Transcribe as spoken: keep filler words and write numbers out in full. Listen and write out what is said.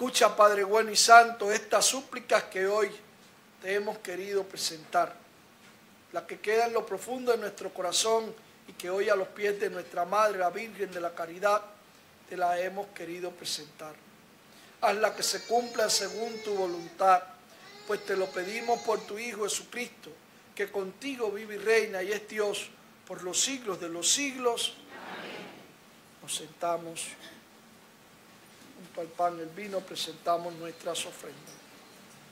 Escucha, Padre bueno y santo, estas súplicas que hoy te hemos querido presentar, las que quedan en lo profundo de nuestro corazón y que hoy a los pies de nuestra Madre, la Virgen de la Caridad, te las hemos querido presentar. Hazla que se cumplan según tu voluntad, pues te lo pedimos por tu Hijo Jesucristo, que contigo vive y reina y es Dios por los siglos de los siglos. Amén. Nos sentamos junto al pan y el vino, presentamos nuestras ofrendas.